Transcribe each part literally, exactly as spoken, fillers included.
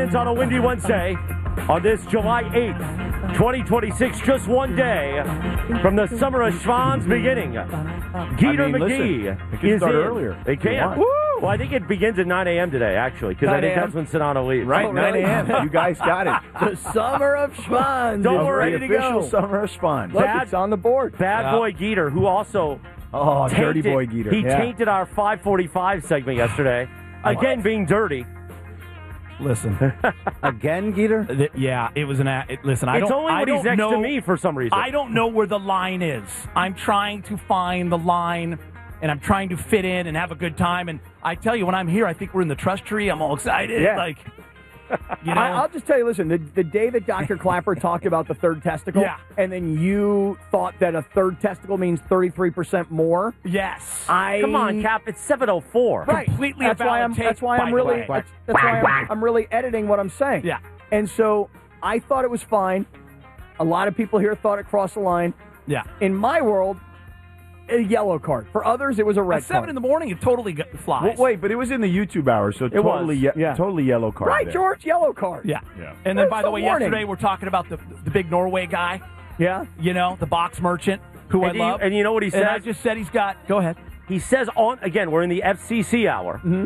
It's on a windy Wednesday on this July eighth, twenty twenty-six, just one day from the summer of Schwann's beginning. Geeter I mean, McGee listen, it can is start in. earlier. They can. Woo! Well, I think it begins at nine a.m. today, actually, because I think that's when Sedano leaves. Right, Oh, nine really? a.m. You guys got it. The summer of Schwanz. Don't is worry, ready the to official go. summer of Schwann. Look, Bad- it's on the board. Bad Yeah. boy Geeter, who also Oh, dirty tainted- boy Geeter. He Yeah. tainted our five forty-five segment yesterday. Again, being dirty. Listen, Again, Geeter? th- yeah, it was an. A- it, listen, I It's don't. only I when don't he's next know, to me for some reason. I don't know where the line is. I'm trying to find the line, and I'm trying to fit in and have a good time. And I tell you, when I'm here, I think we're in the trust tree. I'm all excited. Yeah. Like, you know, I, I'll just tell you, listen, the, the day that Doctor Clapper talked about the third testicle, Yeah. and then you thought that a third testicle means thirty-three percent more, yes. I... Come on, Cap. It's seven oh four. Right. Completely that's a why valid I'm take, that's why by I'm the really way. that's, that's why I'm, I'm really editing what I'm saying. Yeah. And so I thought it was fine. A lot of people here thought it crossed the line. Yeah. In my world, a yellow card. For others, it was a red At seven card. in the morning, it totally g- flies. Well, wait, but it was in the YouTube hour, so totally, was. ye- Yeah. totally yellow card. Right, there. George, yellow card. Yeah. Yeah. And then, Where's by the the way, warning? yesterday we're talking about the the big Norway guy. Yeah. You know, the box merchant who And I you- love. and you know what he And I says? just said he's got. Go ahead. He says on again. We're in the F C C hour. Mhm.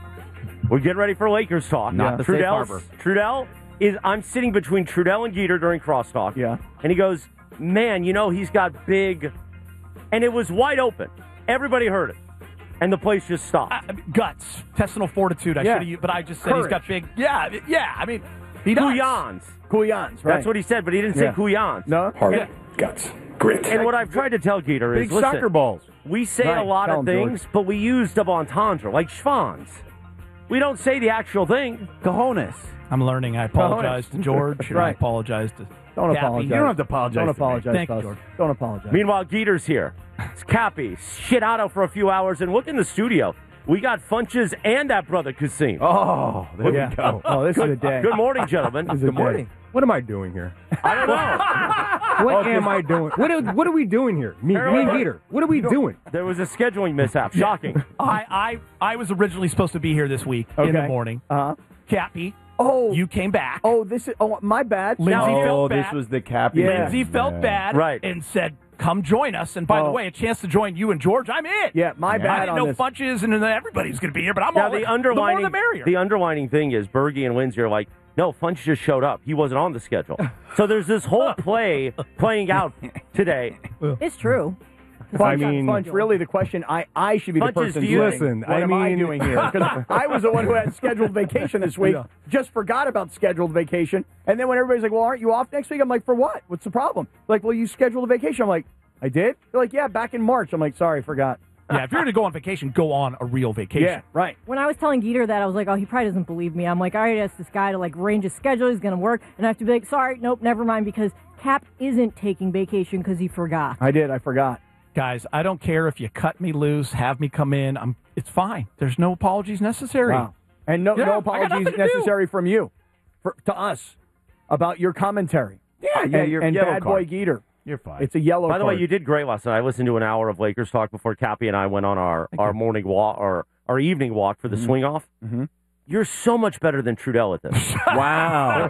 We're getting ready for Lakers talk. Not the safe Trudell's- harbor. Trudell is. I'm sitting between Trudell and Geeter during crosstalk. Yeah. And he goes, "Man, you know he's got big," and it was wide open. Everybody heard it, and the place just stopped. I, I mean, guts, intestinal fortitude. I Yeah. should have, but I just said he's got Courage. big. Yeah, I mean- yeah. I mean, he does. Kuyans. Kuyans, right? That's what he said, but he didn't say Yeah. Kuyans. No? Heart, Yeah. guts, grit. And what I've tried to tell Geeter is, Big listen, soccer balls. we say Right. a lot Tell of him, George. things, but we use double entendre, like Schwanz. We don't say the actual thing. Cojones. I'm learning. I apologize to George. and I Right. apologize to. Don't Cappy. apologize. You don't have to apologize Don't to me. apologize, Thank you, fellas. George. Don't apologize. Meanwhile, Geeter's here. It's Cappy, shit out for a few hours, and look in the studio. We got Funches and that brother Kasim. Oh, there yeah. we go. Oh, this is a day. Good morning, gentlemen. This is a day. What am I doing here? I don't know. What am I doing? What are, what are we doing here? Me, me and Geeter. What are we doing? There was a scheduling mishap. Shocking. I, I I was originally supposed to be here this week in the Okay. morning. Uh-huh. Cappy, Oh, you came back. oh, this is. Oh, my bad. Lindsay Oh, felt this bad. was the cap. Yeah. Lindsay felt Yeah. bad, Right. and said, "Come join us." And by the Oh. way, a chance to join you and George. I'm in. Yeah, my Yeah. I bad didn't on know this. Funches and then everybody's going to be here, but I'm Now, all the in. underlining, the more the merrier. the underlining thing is Bergie and Lindsay are like, no, Funch just showed up. He wasn't on the schedule. So there's this whole play playing out today. It's true. I mean, Bunch, really, the question I, I should be the Bunches, person do you- doing. Listen, what I am I mean- doing here? Because I was the one who had scheduled vacation this week. Yeah. Just forgot about scheduled vacation. And then when everybody's like, well, aren't you off next week? I'm like, for what? What's the problem? Like, well, you scheduled a vacation. I'm like, I did? They're like, yeah, back in March. I'm like, sorry, forgot. yeah, if you're going to go on vacation, go on a real vacation. Yeah, right. When I was telling Geeter that, I was like, oh, he probably doesn't believe me. I'm like, I already asked this guy to, like, arrange his schedule. He's going to work. And I have to be like, sorry, nope, never mind, because Cap isn't taking vacation because he forgot. I did. I forgot. Guys, I don't care if you cut me loose, have me come in. I'm. It's fine. There's no apologies necessary. Wow. And no, Yeah, no I got apologies nothing to do. necessary from you for, to us about your commentary. Yeah, yeah, and, you're and yellow bad card. boy Geeter. You're fine. It's a yellow By the way, card. you did great last night. I listened to an hour of Lakers talk before Cappy and I went on our, our morning walk or our evening walk for the swing off. Mhm. You're so much better than Trudell at this. Wow.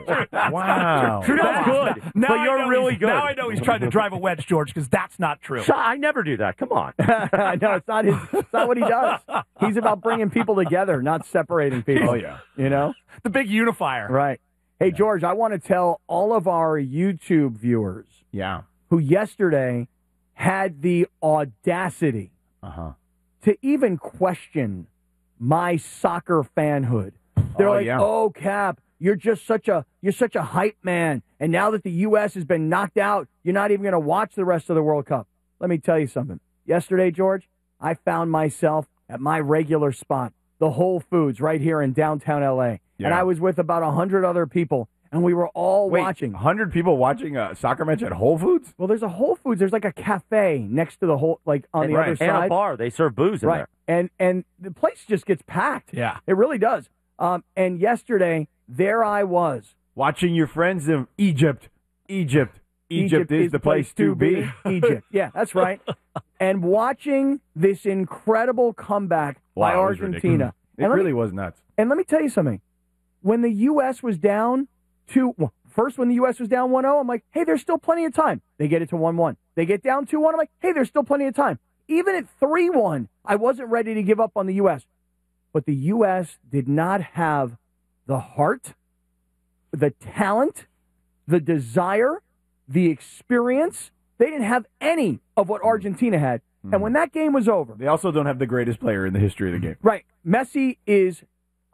Wow. Trudell's good, Now but I you're know really he's- good. Now I know he's trying to drive a wedge, George, because that's not true. So I never do that. Come on. no, it's not his. It's not what he does. He's about bringing people together, not separating people. Oh, yeah. You know, The big unifier. right? Hey, George, I want to tell all of our YouTube viewers Yeah. who yesterday had the audacity Uh-huh. to even question my soccer fanhood. They're Oh, like, yeah. "Oh, Cap, you're just such a you're such a hype man, and now that the U S has been knocked out, you're not even going to watch the rest of the World Cup." Let me tell you something. Yesterday, George, I found myself at my regular spot, the Whole Foods, right here in downtown L A, and Yeah. I was with about a hundred other people, and we were all Wait, watching. one hundred people watching a soccer match at Whole Foods? Well, there's a Whole Foods. There's like a cafe next to the whole, like on and, the other and side. a bar. They serve booze in Right. there. And and the place just gets packed. Yeah. It really does. Um, and yesterday, there I was. Watching your friends in Egypt. Egypt. Egypt, is, the place to be. Egypt. Yeah, that's right. And watching this incredible comeback by Wow, it was Argentina. ridiculous. It And let me- really was nuts. And let me tell you something. when the U S was down two, well, first when the U S was down one oh, I'm like, hey, there's still plenty of time. They get it to one one. They get down two one, I'm like, hey, there's still plenty of time. Even at three one, I wasn't ready to give up on the U S. But the U S did not have the heart, the talent, the desire, the experience. They didn't have any of what Argentina had. Mm. And when that game was over... They also don't have the greatest player in the history of the game. Right. Messi is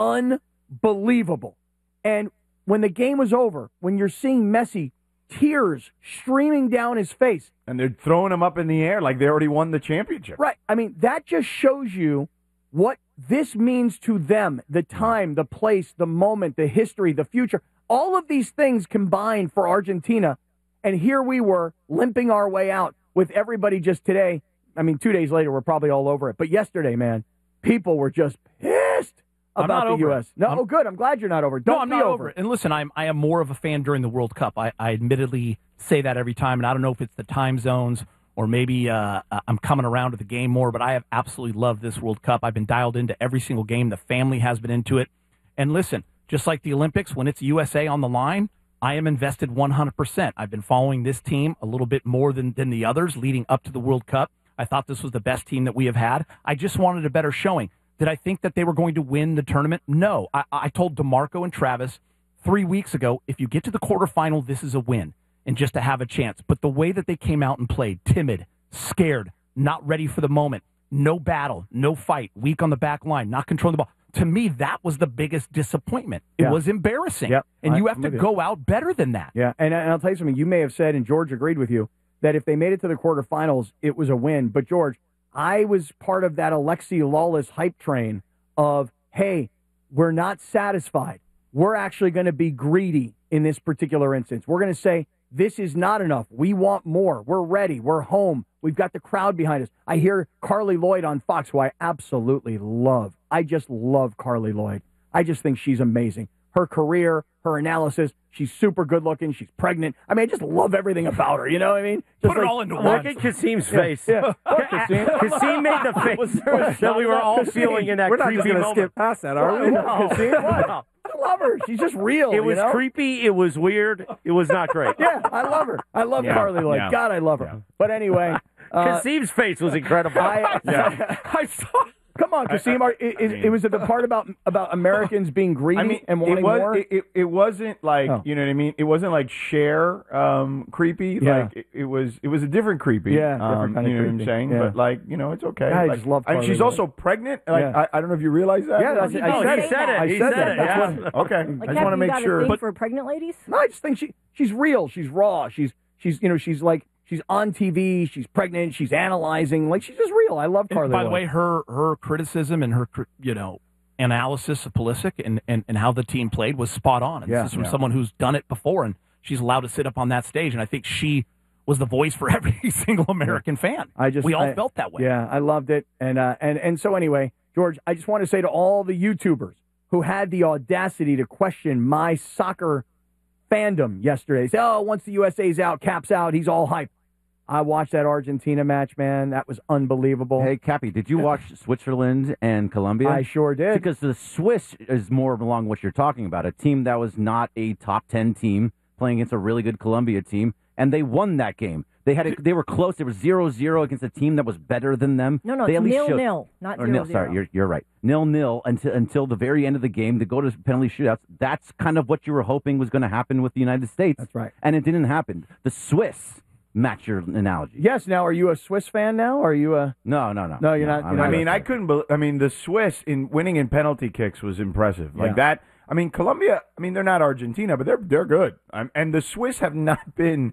unbelievable. And when the game was over, when you're seeing Messi, tears streaming down his face... And they're throwing him up in the air like they already won the championship. Right. I mean, that just shows you what this means to them. The time, the place, the moment, the history, the future. All of these things combined for Argentina. And here we were limping our way out with everybody just today. I mean, two days later, we're probably all over it. But yesterday, man, people were just pissed about the U S. No, I'm, oh, good. I'm glad you're not over it. Don't no, I'm be not over over it. And listen, I'm, I am more of a fan during the World Cup. I, I admittedly say that every time, and I don't know if it's the time zones or maybe uh, I'm coming around to the game more, but I have absolutely loved this World Cup. I've been dialed into every single game. The family has been into it. And listen, just like the Olympics, when it's U S A on the line, I am invested one hundred percent. I've been following this team a little bit more than, than the others leading up to the World Cup. I thought this was the best team that we have had. I just wanted a better showing. Did I think that they were going to win the tournament? No. I, I told DeMarco and Travis three weeks ago, if you get to the quarterfinal, this is a win and just to have a chance. But the way that they came out and played, timid, scared, not ready for the moment, no battle, no fight, weak on the back line, not controlling the ball. To me, that was the biggest disappointment. It yeah. was embarrassing. Yep. And I, you have I'm to go out better than that. Yeah, and, and I'll tell you something. You may have said, and George agreed with you, that if they made it to the quarterfinals, it was a win. But, George, I was part of that Alexi Lawless hype train of, hey, we're not satisfied. We're actually going to be greedy in this particular instance. We're going to say, this is not enough. We want more. We're ready. We're home. We've got the crowd behind us. I hear Carly Lloyd on Fox, who I absolutely love. I just love Carly Lloyd. I just think she's amazing. Her career, her analysis, she's super good looking. She's pregnant. I mean, I just love everything about her. You know what I mean? Just Put it like, all into Look one. at Kasim's face. Yeah. yeah. Kasim. Kasim made the face that we were all feeling in that We're not creepy just going to moment. skip past that, are we? No, Kasim, what? No. I love her. She's just real. It was you know? creepy. It was weird. It was not great. Yeah, I love her. I love Yeah, Carly Lloyd. yeah. God, I love her. Yeah. But anyway. Uh, Kasim's face was incredible. I, Yeah. I saw. Come on, Kasim. Are, it, it, it was the part about about Americans being greedy I mean, and wanting it was, more. It, it, it wasn't like, Oh. you know what I mean? It wasn't like Cher um, creepy. Yeah. Like, it, it was it was a different creepy. Yeah, different um, kind of you know creepy. what I'm saying? Yeah. But, like, you know, it's okay. I like, just love And Carly she's Lloyd. also pregnant. Like, Yeah. I, I don't know if you realize that. Yeah, that's- I No, said he it. said it. I He said said that. it. That's Yeah. what- Okay. Like, I just have want to you make got sure. a thing for pregnant ladies? No, I just think she she's real. She's raw. She's she's you know she's like she's on T V. She's pregnant. She's analyzing. Like she's just real. I love Carly. And by the Lloyd. way, her her criticism and her cri- you know analysis of Pulisic and, and, and how the team played was spot on. And Yeah, this is from yeah. someone who's done it before, and she's allowed to sit up on that stage. And I think she was the voice for every single American fan. I just we all I- felt that way. Yeah, I loved it. And uh, and and so anyway, George, I just want to say to all the YouTubers who had the audacity to question my soccer fandom yesterday, say, oh, once the U S A's out, Cap's out, he's all hype. I watched that Argentina match, man. That was unbelievable. Hey, Cappy, did you watch Switzerland and Colombia? I sure did. Because the Swiss is more along what you're talking about, a team that was not a top ten team playing against a really good Colombia team, and they won that game. They had a, they were close. They were zero zero against a team that was better than them. No, no, they it's at least nil showed- nil, not or zero nil. zero. Sorry, you're you're right. Nil nil until until the very end of the game to go to penalty shootouts. That's kind of what you were hoping was going to happen with the United States. That's right. And it didn't happen. The Swiss match your analogy. Yes. Now, are you a Swiss fan now? Are you a? No, no, no. No, you're not- I'm you're I not mean, I couldn't believe. I mean, the Swiss in winning in penalty kicks was impressive. Like Yeah. that. I mean, Colombia. I mean, they're not Argentina, but they're they're good. Um, and the Swiss have not been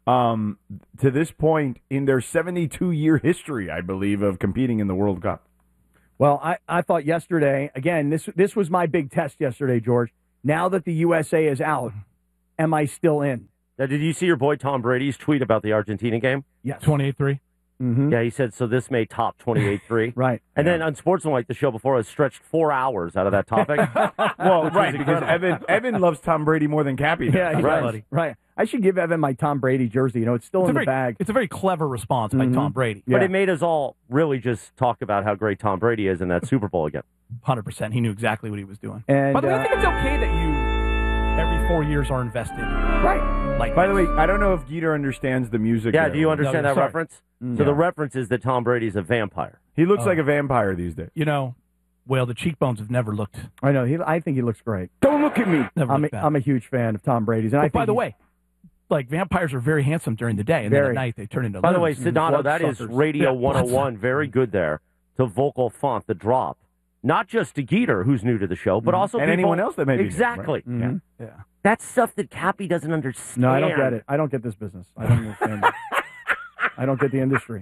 um, to this point in their seventy-two year history, I believe, of competing in the World Cup. Well, I, I thought yesterday, again, this this was my big test yesterday, George. Now that the U S A is out, am I still in? Now, did you see your boy Tom Brady's tweet about the Argentina game? Yes. twenty-eight three. Mm-hmm. Yeah, he said, so this may top twenty-eight three. Right. And then on Sportsman, the show before, has stretched four hours out of that topic. Well, Which right, is because incredible. Evan Evan loves Tom Brady more than Cappy does. Yeah, he Right. does. Right. I should give Evan my Tom Brady jersey. You know, it's still It's in a the very, bag. it's a very clever response by Mhm. Tom Brady. Yeah. But it made us all really just talk about how great Tom Brady is in that Super Bowl again. one hundred percent. He knew exactly what he was doing. And, By the way, uh, I think it's okay that you, every four years, are invested. Right. Like By the way, this. I don't know if Geeter understands the music. Yeah, there. do you understand No, that sorry. reference? Mm. So the Yeah. reference is that Tom Brady's a vampire. He looks Oh. like a vampire these days. You know, well, the cheekbones have never looked, I know. He, I think he looks great. Don't look at me. never I'm looked a, bad. I'm a huge fan of Tom Brady's. And I But by think the he's- way, like vampires are very handsome during the day, and then Very. at night they turn into By the way, loons. Sedano, that is bloodsuckers. Radio Yeah, one oh one. Very good there. To vocal font, the drop. Not just to Geeter, who's new to the show, but also And people, anyone else that may be new, Exactly. right? Mhm. yeah. That's stuff that Cappy doesn't understand. No, I don't get it. I don't get this business. I don't understand it. I don't get the industry.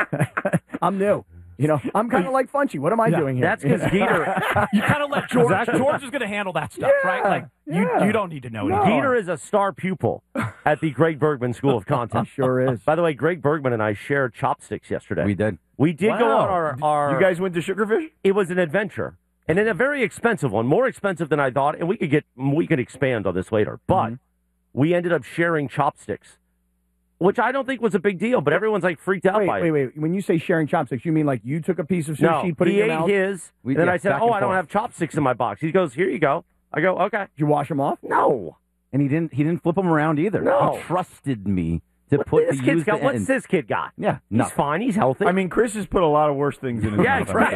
I'm new. You know, I'm kind of like Funchy. What am I Yeah, doing here? That's because Geeter, You kind of let George. George is going to handle that stuff, Yeah, right? Like you, yeah. you don't need to know. No. anything. Geeter is a star pupil at the Greg Bergman School of Content. Sure is. By the way, Greg Bergman and I shared chopsticks yesterday. We did. We did go Wow. on our, our You guys went to Sugarfish? it was an adventure, and in a very expensive one, more expensive than I thought. And we could get we could expand on this later, but Mm-hmm. we ended up sharing chopsticks, which I don't think was a big deal. But everyone's like freaked out Wait, by wait, it. wait. When you say sharing chopsticks, you mean like you took a piece of No, sushi, put it he in your ate mouth? his, We- and then yeah, I said, back "Oh, and I don't forth. have chopsticks in my box." He goes, "Here you go." I go, "Okay." Did you wash them off? No, And he didn't. He didn't flip them around either. No. He trusted me to What put this to kid's use got? the What's end. this kid got? Yeah, He's nothing. fine. He's healthy. I mean, Chris has put a lot of worse things in his yeah, mouth. that's right.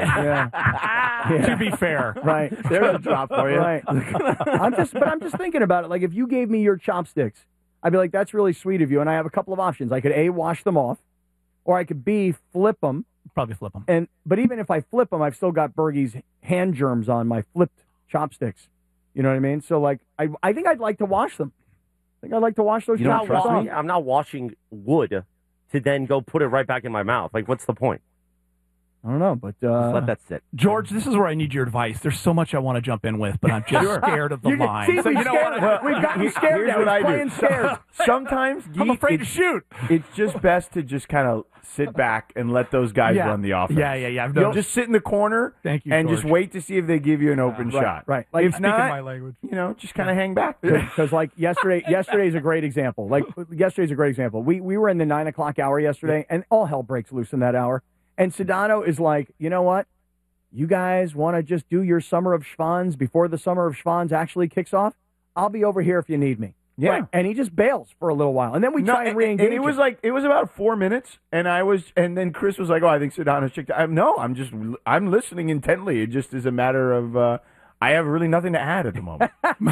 Yeah. To be fair, Right. There's a drop for you. Right. I'm just, but I'm just thinking about it. Like, if you gave me your chopsticks, I'd be like, "That's really sweet of you." And I have a couple of options. I could A, wash them off, or I could B, flip them. probably flip them. And but even if I flip them, I've still got Bergie's hand germs on my flipped chopsticks. You know what I mean? So like, I I think I'd like to wash them. I think I'd like to wash those You don't I'm, chopsticks not trust off. me? wa- I'm not washing wood to then go put it right back in my mouth. Like, what's the point? I don't know, but Just uh, let that sit. George, this is where I need your advice. There's so much I want to jump in with, but I'm just scared of the you can- line. see, so we you know scared- what? We've gotten Here- scared Here's now. what He's I playing do. scared. I'm Sometimes, Geet, afraid to it's, shoot. it's just best to just kind of sit back and let those guys Yeah. run the offense. Yeah, yeah, yeah. I've You'll noticed. just sit in the corner Thank you, and George. just wait to see if they give you an open right, shot. right. Like, if Speaking not, my language. you know, just kind of hang back. Because like yesterday, yesterday's a great example. Like yesterday's a great example. We we were in the nine o'clock hour yesterday, and all hell breaks loose in that hour. And Sedano is like, you know what? You guys want to just do your summer of Schwans before the summer of Schwans actually kicks off? I'll be over here if you need me. Yeah. Right. And he just bails for a little while, and then we No, try and, and, re-engage. and it was him. like it was about four minutes, and I was, and then Chris was like, "Oh, I think Sedano's checked." I'm no, I'm just, I'm listening intently. It just is a matter of, uh, I have really nothing to add at the moment.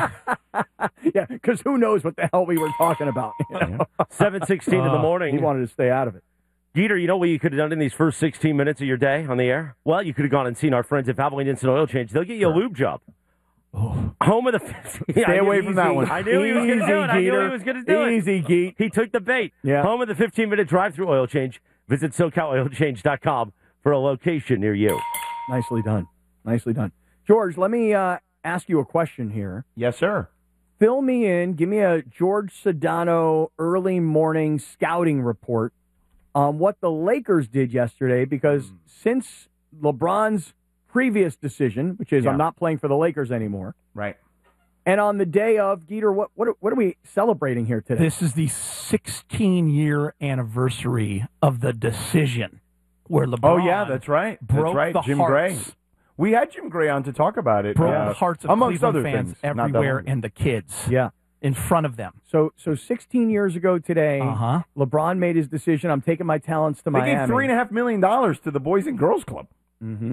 yeah, because who knows what the hell we were talking about? You know? seven sixteen in the Uh, morning. He wanted to stay out of it. Geeter, you know what you could have done in these first sixteen minutes of your day on the air? Well, you could have gone and seen our friends at Valvoline Instant Oil Change. They'll get you a lube job. Home of the fifteen. Stay away from that one. I knew he was going to do it. I knew he was going to do it. Easy, Geet. He took the bait. Yeah. Home of the fifteen-minute drive-through oil change. Visit SoCal Oil Change dot com for a location near you. Nicely done. Nicely done. George, let me uh, ask you a question here. Yes, sir. Fill me in. Give me a George Sedano early morning scouting report on what the Lakers did yesterday, because since LeBron's previous decision, which is Yeah. I'm not playing for the Lakers anymore, Right. and on the day of, Geeter, what, what, what are we celebrating here today? This is the sixteen-year anniversary of the decision where LeBron Oh yeah, that's right. broke that's right. the Jim hearts, Gray. We had Jim Gray on to talk about it. broke uh, the hearts of amongst Cleveland other fans things, not that everywhere long ago. and the kids yeah. in front of them. So, so sixteen years ago today, Uh-huh. LeBron made his decision. I'm taking my talents to They Miami. gave three and a half million dollars to the Boys and Girls Club. Mhm.